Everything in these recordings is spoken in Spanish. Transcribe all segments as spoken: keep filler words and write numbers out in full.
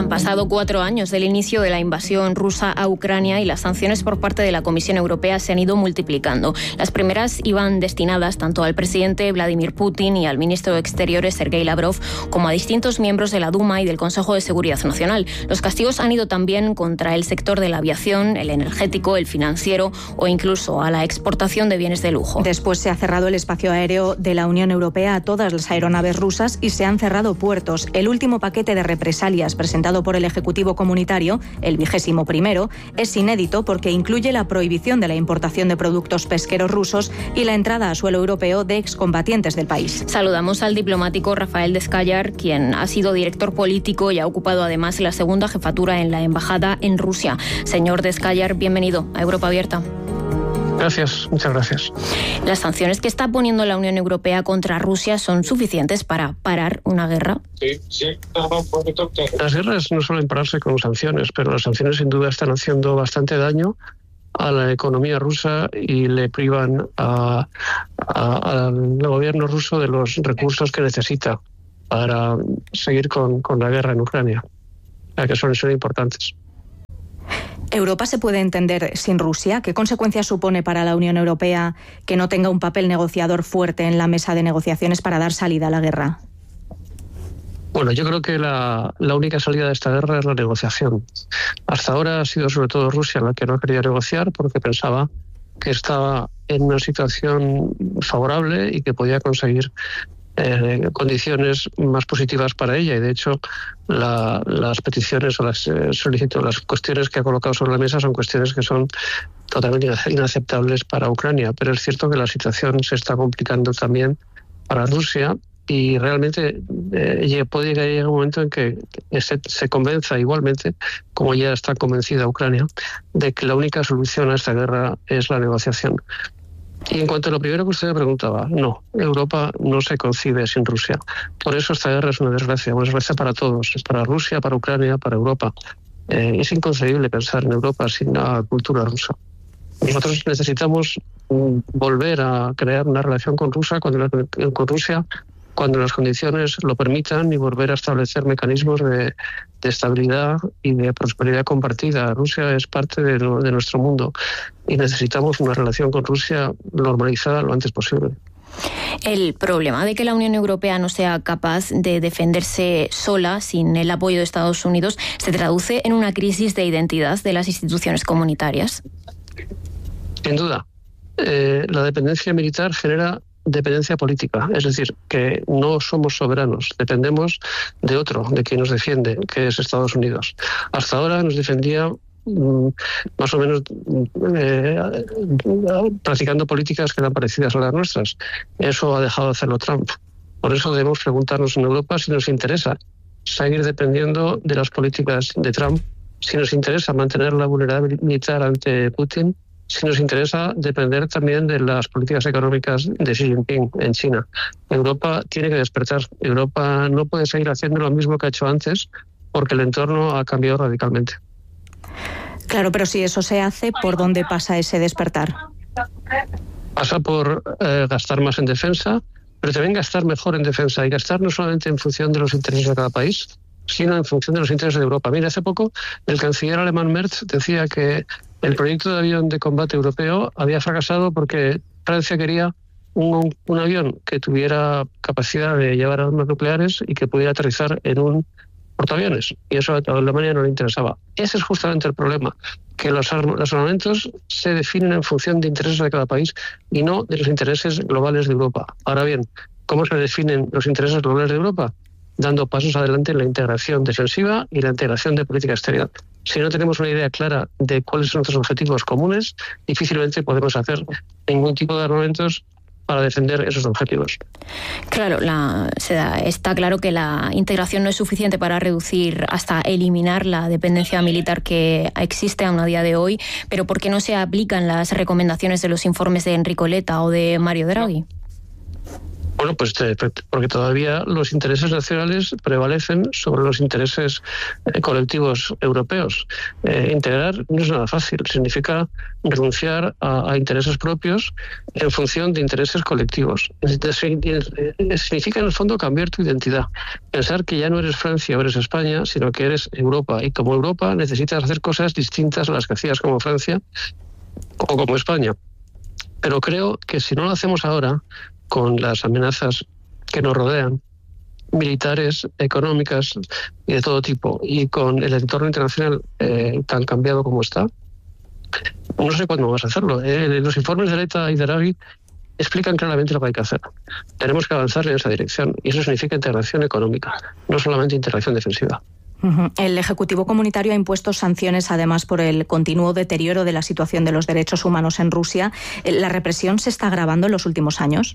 Han pasado cuatro años del inicio de la invasión rusa a Ucrania y las sanciones por parte de la Comisión Europea se han ido multiplicando. Las primeras iban destinadas tanto al presidente Vladimir Putin y al ministro de Exteriores Sergei Lavrov como a distintos miembros de la Duma y del Consejo de Seguridad Nacional. Los castigos han ido también contra el sector de la aviación, el energético, el financiero o incluso a la exportación de bienes de lujo. Después se ha cerrado el espacio aéreo de la Unión Europea a todas las aeronaves rusas y se han cerrado puertos. El último paquete de represalias presentado por el Ejecutivo Comunitario, el vigésimo primero, es inédito porque incluye la prohibición de la importación de productos pesqueros rusos y la entrada a suelo europeo de excombatientes del país. Saludamos al diplomático Rafael Descallar, quien ha sido director político y ha ocupado además la segunda jefatura en la embajada en Rusia. Señor Descallar, bienvenido a Europa Abierta. Gracias, muchas gracias. ¿Las sanciones que está poniendo la Unión Europea contra Rusia son suficientes para parar una guerra? Sí, sí. Las guerras no suelen pararse con sanciones, pero las sanciones sin duda están haciendo bastante daño a la economía rusa y le privan a, a, al gobierno ruso de los recursos que necesita para seguir con, con la guerra en Ucrania, que son, son importantes. ¿Europa se puede entender sin Rusia? ¿Qué consecuencias supone para la Unión Europea que no tenga un papel negociador fuerte en la mesa de negociaciones para dar salida a la guerra? Bueno, yo creo que la, la única salida de esta guerra es la negociación. Hasta ahora ha sido sobre todo Rusia la que no ha querido negociar porque pensaba que estaba en una situación favorable y que podía conseguir Eh, condiciones más positivas para ella, y de hecho la, las peticiones o las eh, solicitudes, las cuestiones que ha colocado sobre la mesa son cuestiones que son totalmente inaceptables para Ucrania, pero es cierto que la situación se está complicando también para Rusia y realmente eh, puede llegar un momento en que se, se convenza igualmente, como ya está convencida Ucrania, de que la única solución a esta guerra es la negociación. Y en cuanto a lo primero que usted me preguntaba, no, Europa no se concibe sin Rusia. Por eso esta guerra es una desgracia, una desgracia para todos, es para Rusia, para Ucrania, para Europa. Eh, es inconcebible pensar en Europa sin la cultura rusa. Nosotros necesitamos mm, volver a crear una relación con Rusia, cuando la, con Rusia cuando las condiciones lo permitan y volver a establecer mecanismos de, de estabilidad y de prosperidad compartida. Rusia es parte de, lo, de nuestro mundo y necesitamos una relación con Rusia normalizada lo antes posible. El problema de que la Unión Europea no sea capaz de defenderse sola sin el apoyo de Estados Unidos se traduce en una crisis de identidad de las instituciones comunitarias. Sin duda. Eh, la dependencia militar genera dependencia política, es decir, que no somos soberanos, dependemos de otro, de quien nos defiende, que es Estados Unidos. Hasta ahora nos defendía mm, más o menos eh, practicando políticas que eran parecidas a las nuestras. Eso ha dejado de hacerlo Trump. Por eso debemos preguntarnos en Europa si nos interesa seguir dependiendo de las políticas de Trump, si nos interesa mantener la vulnerabilidad militar ante Putin, si nos interesa depender también de las políticas económicas de Xi Jinping en China. Europa tiene que despertar. Europa no puede seguir haciendo lo mismo que ha hecho antes porque el entorno ha cambiado radicalmente. Claro, pero si eso se hace, ¿por dónde pasa ese despertar? Pasa por eh, gastar más en defensa, pero también gastar mejor en defensa y gastar no solamente en función de los intereses de cada país, sino en función de los intereses de Europa. Mira, hace poco el canciller alemán Merz decía que el proyecto de avión de combate europeo había fracasado porque Francia quería un, un avión que tuviera capacidad de llevar armas nucleares y que pudiera aterrizar en un portaaviones. Y eso a Alemania no le interesaba. Ese es justamente el problema, que los, arm- los armamentos se definen en función de intereses de cada país y no de los intereses globales de Europa. Ahora bien, ¿cómo se definen los intereses globales de Europa? Dando pasos adelante en la integración defensiva y la integración de política exterior. Si no tenemos una idea clara de cuáles son nuestros objetivos comunes, difícilmente podemos hacer ningún tipo de armamentos para defender esos objetivos. Claro, la, se da, está claro que la integración no es suficiente para reducir hasta eliminar la dependencia militar que existe aún a día de hoy, pero ¿por qué no se aplican las recomendaciones de los informes de Enrico Letta o de Mario Draghi? Bueno, pues te, porque todavía los intereses nacionales prevalecen sobre los intereses eh, colectivos europeos. Eh, integrar no es nada fácil, significa renunciar a, a intereses propios en función de intereses colectivos. Significa en el fondo cambiar tu identidad, pensar que ya no eres Francia o eres España, sino que eres Europa, y como Europa necesitas hacer cosas distintas a las que hacías como Francia o como España. Pero creo que si no lo hacemos ahora, con las amenazas que nos rodean, militares, económicas y de todo tipo, y con el entorno internacional eh, tan cambiado como está, no sé cuándo vamos a hacerlo. Eh, los informes de Leta y de Draghi explican claramente lo que hay que hacer. Tenemos que avanzar en esa dirección, y eso significa integración económica, no solamente integración defensiva. El Ejecutivo Comunitario ha impuesto sanciones, además, por el continuo deterioro de la situación de los derechos humanos en Rusia. ¿La represión se está agravando en los últimos años?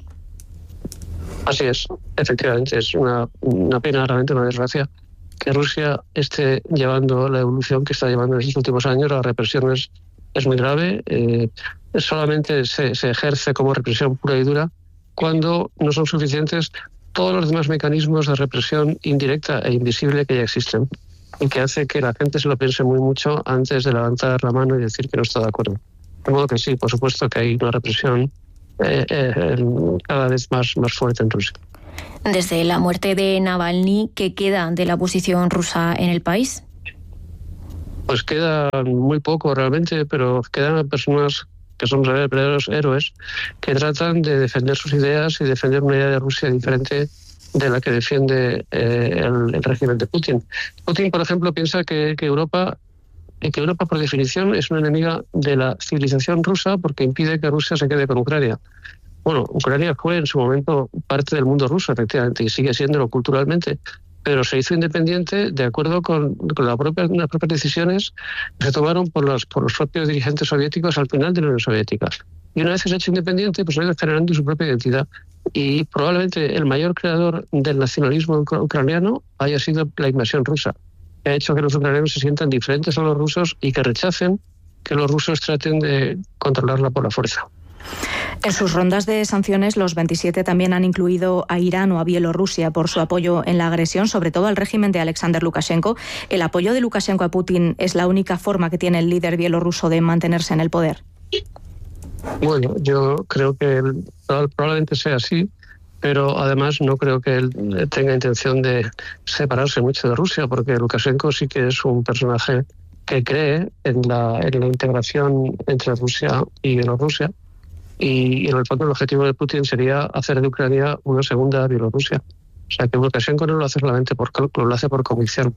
Así es, efectivamente, es una, una pena, realmente una desgracia, que Rusia esté llevando la evolución que está llevando en estos últimos años. La represión es, es muy grave, eh, solamente se, se ejerce como represión pura y dura cuando no son suficientes todos los demás mecanismos de represión indirecta e invisible que ya existen, y que hace que la gente se lo piense muy mucho antes de levantar la mano y decir que no está de acuerdo. De modo que sí, por supuesto que hay una represión Eh, eh, cada vez más, más fuerte en Rusia. Desde la muerte de Navalny, ¿qué queda de la oposición rusa en el país? Pues queda muy poco realmente, pero quedan personas que son verdaderos héroes, que tratan de defender sus ideas y defender una idea de Rusia diferente de la que defiende eh, el, el régimen de Putin. Putin, por ejemplo, piensa que, que Europa que Europa, por definición, es una enemiga de la civilización rusa porque impide que Rusia se quede con Ucrania. Bueno, Ucrania fue en su momento parte del mundo ruso, efectivamente, y sigue siéndolo culturalmente, pero se hizo independiente de acuerdo con, con la propia, las propias decisiones que se tomaron por los, por los propios dirigentes soviéticos al final de la Unión Soviética. Y una vez que se ha hecho independiente, pues ha ido generando su propia identidad. Y probablemente el mayor creador del nacionalismo ucraniano haya sido la invasión rusa, que ha hecho que los ucranianos se sientan diferentes a los rusos y que rechacen que los rusos traten de controlarla por la fuerza. En sus rondas de sanciones, los veintisiete también han incluido a Irán o a Bielorrusia por su apoyo en la agresión, sobre todo al régimen de Alexander Lukashenko. ¿El apoyo de Lukashenko a Putin es la única forma que tiene el líder bielorruso de mantenerse en el poder? Bueno, yo creo que probablemente sea así, pero además no creo que él tenga intención de separarse mucho de Rusia, porque Lukashenko sí que es un personaje que cree en la, en la integración entre Rusia y Bielorrusia, y, y en el fondo el objetivo de Putin sería hacer de Ucrania una segunda Bielorrusia. O sea que Lukashenko no lo hace solamente por cálculo, lo hace por convicción.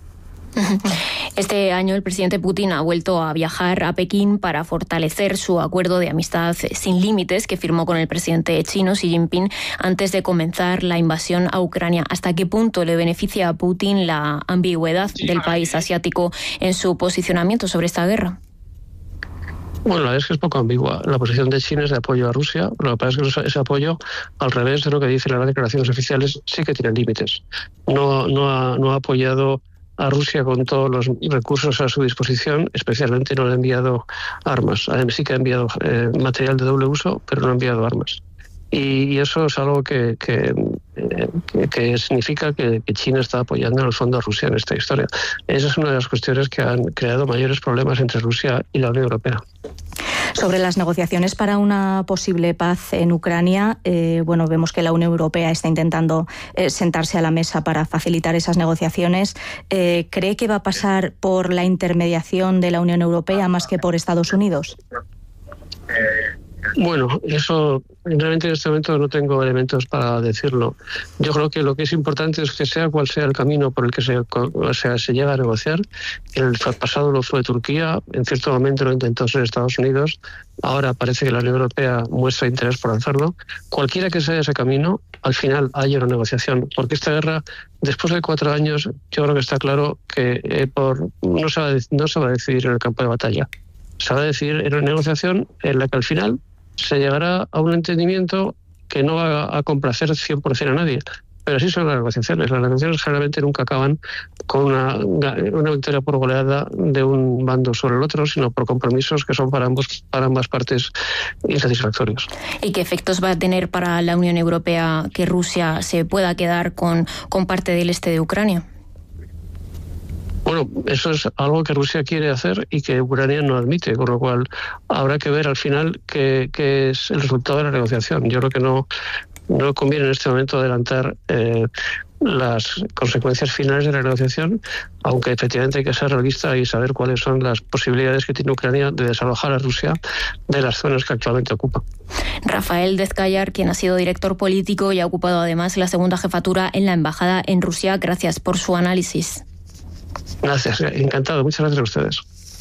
Este año el presidente Putin ha vuelto a viajar a Pekín para fortalecer su acuerdo de amistad sin límites que firmó con el presidente chino Xi Jinping antes de comenzar la invasión a Ucrania. ¿Hasta qué punto le beneficia a Putin la ambigüedad del país asiático en su posicionamiento sobre esta guerra? Bueno, la verdad es que es poco ambigua. La posición de China es de apoyo a Rusia. Lo que pasa es que ese apoyo, al revés de lo que dicen las declaraciones oficiales, sí que tiene límites. No, no, ha, no ha apoyado a Rusia con todos los recursos a su disposición, especialmente no le ha enviado armas. Sí que ha enviado eh, material de doble uso, pero no ha enviado armas. Y, y eso es algo que, que, eh, que, que significa que, que China está apoyando en el fondo a Rusia en esta historia. Esa es una de las cuestiones que han creado mayores problemas entre Rusia y la Unión Europea. Sobre las negociaciones para una posible paz en Ucrania, eh, bueno, vemos que la Unión Europea está intentando eh, sentarse a la mesa para facilitar esas negociaciones. Eh, ¿Cree que va a pasar por la intermediación de la Unión Europea más que por Estados Unidos? Bueno, eso realmente en este momento no tengo elementos para decirlo. Yo creo que lo que es importante es que sea cual sea el camino por el que se, o sea, se llega a negociar. El pasado lo fue Turquía, en cierto momento lo intentó ser Estados Unidos, ahora parece que la Unión Europea muestra interés por hacerlo. Cualquiera que sea ese camino, al final hay una negociación, porque esta guerra, después de cuatro años, yo creo que está claro que eh, por, no, se va a, no se va a decidir en el campo de batalla. Se va a decidir en una negociación en la que al final se llegará a un entendimiento que no va a complacer cien por ciento a nadie, Pero así son las negociaciones. Las negociaciones generalmente nunca acaban con una, una victoria por goleada de un bando sobre el otro, sino por compromisos que son para ambos, para ambas partes insatisfactorios. ¿Y qué efectos va a tener para la Unión Europea que Rusia se pueda quedar con, con parte del este de Ucrania? Bueno, eso es algo que Rusia quiere hacer y que Ucrania no admite, con lo cual habrá que ver al final qué, qué es el resultado de la negociación. Yo creo que no, no conviene en este momento adelantar eh, las consecuencias finales de la negociación, aunque efectivamente hay que ser realista y saber cuáles son las posibilidades que tiene Ucrania de desalojar a Rusia de las zonas que actualmente ocupa. Rafael Dezcayar, quien ha sido director político y ha ocupado además la segunda jefatura en la embajada en Rusia, gracias por su análisis. Gracias, encantado. Muchas gracias a ustedes.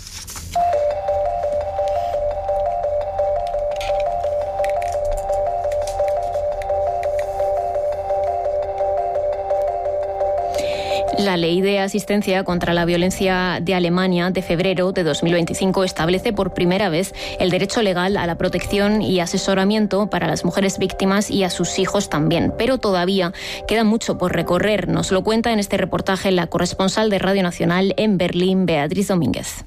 La Ley de Asistencia contra la Violencia de Alemania de febrero de dos mil veinticinco establece por primera vez el derecho legal a la protección y asesoramiento para las mujeres víctimas y a sus hijos también. Pero todavía queda mucho por recorrer. Nos lo cuenta en este reportaje la corresponsal de Radio Nacional en Berlín, Beatriz Domínguez.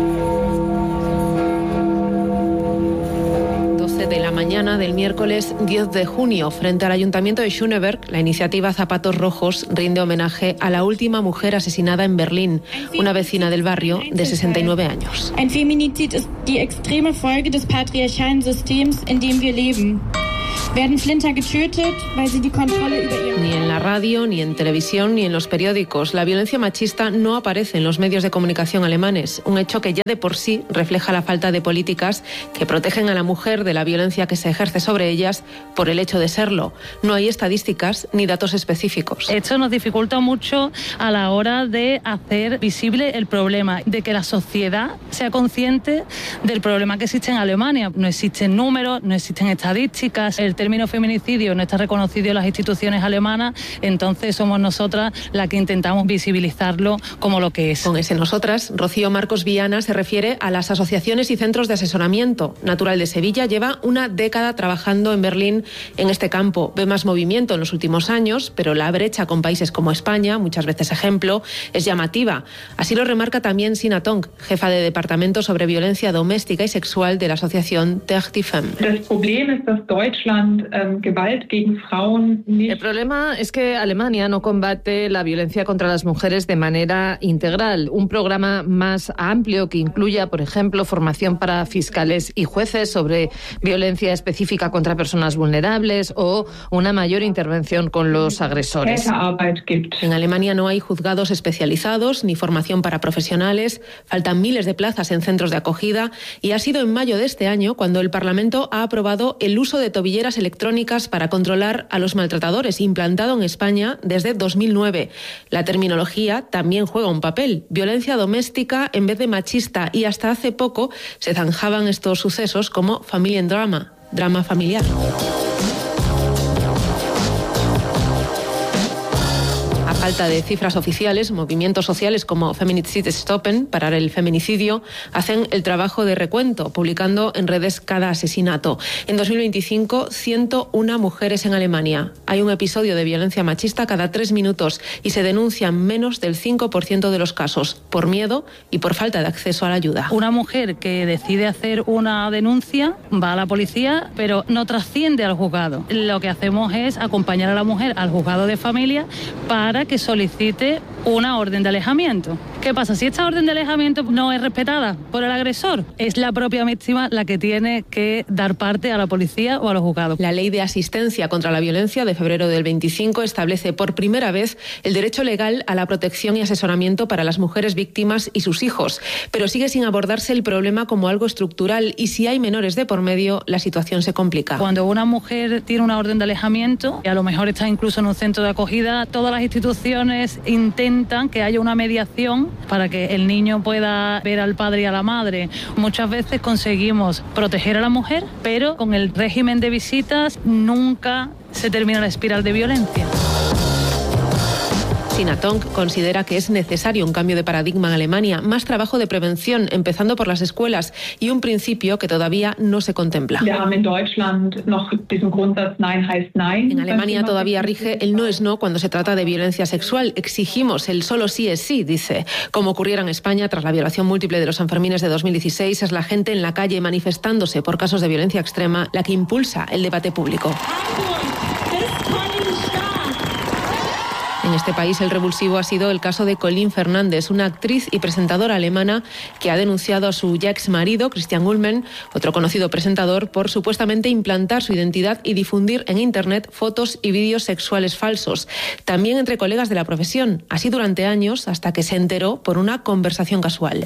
De la mañana del miércoles diez de junio, frente al Ayuntamiento de Schöneberg, la iniciativa Zapatos Rojos rinde homenaje a la última mujer asesinada en Berlín, una vecina del barrio de sesenta y nueve años. Ein Feminizid ist die extreme Folge des patriarchalen Systems, in dem wir leben. Werden Flinter getötet, weil sie die Kontrolle über ihr... Ni en la radio, ni en televisión, ni en los periódicos. La violencia machista no aparece en los medios de comunicación alemanes, un hecho que ya de por sí refleja la falta de políticas que protegen a la mujer de la violencia que se ejerce sobre ellas por el hecho de serlo. No hay estadísticas ni datos específicos. Esto nos dificulta mucho a la hora de hacer visible el problema, de que la sociedad sea consciente del problema que existe en Alemania. No existen números, no existen estadísticas. El término feminicidio no está reconocido en las instituciones alemanas, entonces somos nosotras las que intentamos visibilizarlo como lo que es. Con ese nosotras, Rocío Marcos Viana se refiere a las asociaciones y centros de asesoramiento. Natural de Sevilla, lleva una década trabajando en Berlín en este campo. Ve más movimiento en los últimos años, pero la brecha con países como España, muchas veces ejemplo, es llamativa. Así lo remarca también Sina Tong, jefa de departamento sobre violencia doméstica y sexual de la asociación Terre die Femme. El problema es que Deutschland El problema es que Alemania no combate la violencia contra las mujeres de manera integral. Un programa más amplio que incluya, por ejemplo, formación para fiscales y jueces sobre violencia específica contra personas vulnerables o una mayor intervención con los agresores. En Alemania no hay juzgados especializados ni formación para profesionales, faltan miles de plazas en centros de acogida y ha sido en mayo de este año cuando el Parlamento ha aprobado el uso de tobilleras electrónicas para controlar a los maltratadores, implantado en España desde dos mil nueve. La terminología también juega un papel. Violencia doméstica en vez de machista, y hasta hace poco se zanjaban estos sucesos como Familiendrama, drama familiar. A falta de cifras oficiales, movimientos sociales como Feminizid Stoppen, parar el feminicidio, hacen el trabajo de recuento, publicando en redes cada asesinato. En dos mil veinticinco, ciento una mujeres en Alemania. Hay un episodio de violencia machista cada tres minutos y se denuncian menos del cinco por ciento de los casos, por miedo y por falta de acceso a la ayuda. Una mujer que decide hacer una denuncia va a la policía, pero no trasciende al juzgado. Lo que hacemos es acompañar a la mujer al juzgado de familia para que solicite una orden de alejamiento. ¿Qué pasa? Si esta orden de alejamiento no es respetada por el agresor, es la propia víctima la que tiene que dar parte a la policía o a los juzgados. La Ley de Asistencia contra la Violencia de febrero del veinticinco establece por primera vez el derecho legal a la protección y asesoramiento para las mujeres víctimas y sus hijos, pero sigue sin abordarse el problema como algo estructural y si hay menores de por medio, la situación se complica. Cuando una mujer tiene una orden de alejamiento y a lo mejor está incluso en un centro de acogida, todas las instituciones intentan que haya una mediación para que el niño pueda ver al padre y a la madre. Muchas veces conseguimos proteger a la mujer, pero con el régimen de visitas nunca se termina la espiral de violencia. Sina Tong considera que es necesario un cambio de paradigma en Alemania, más trabajo de prevención, empezando por las escuelas, y un principio que todavía no se contempla. En Alemania todavía rige el no es no cuando se trata de violencia sexual. Exigimos el solo sí es sí, dice. Como ocurriera en España tras la violación múltiple de los Sanfermines de dos mil dieciséis, es la gente en la calle manifestándose por casos de violencia extrema la que impulsa el debate público. En este país el revulsivo ha sido el caso de Colleen Fernández, una actriz y presentadora alemana que ha denunciado a su ya ex marido, Christian Ulmen, otro conocido presentador, por supuestamente implantar su identidad y difundir en Internet fotos y vídeos sexuales falsos, también entre colegas de la profesión, así durante años hasta que se enteró por una conversación casual.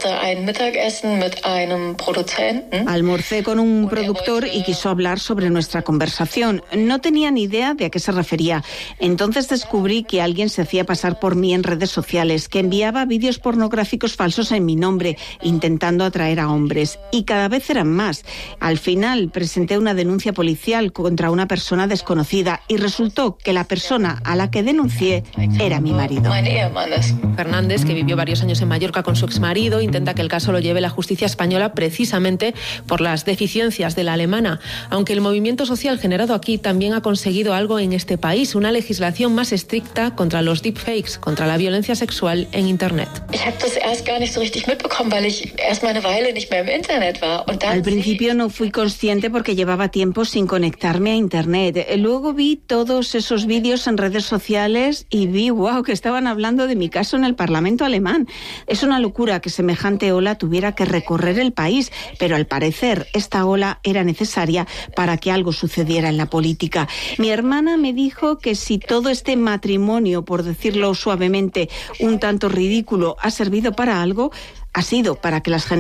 Almorcé con un productor y quiso hablar sobre nuestra conversación. No tenía ni idea de a qué se refería. Entonces descubrí que alguien se hacía pasar por mí en redes sociales, que enviaba vídeos pornográficos falsos en mi nombre, intentando atraer a hombres. Y cada vez eran más. Al final presenté una denuncia policial contra una persona desconocida y resultó que la persona a la que denuncié era mi marido. Fernández, que vivió varios años en Mallorca con su exmarido, intenta que el caso lo lleve la justicia española precisamente por las deficiencias de la alemana, aunque el movimiento social generado aquí también ha conseguido algo en este país, una legislación más estricta contra los deepfakes, contra la violencia sexual en Internet. Al principio no fui consciente porque llevaba tiempo sin conectarme a Internet. Luego vi todos esos vídeos en redes sociales y vi, wow, que estaban hablando de mi caso en el Parlamento alemán. Es una locura que semejante ola tuviera que recorrer el país, pero al parecer esta ola era necesaria para que algo sucediera en la política. Mi hermana me dijo que si todo este matrimonio, por decirlo suavemente, un tanto ridículo, ha servido para algo, ha sido para que las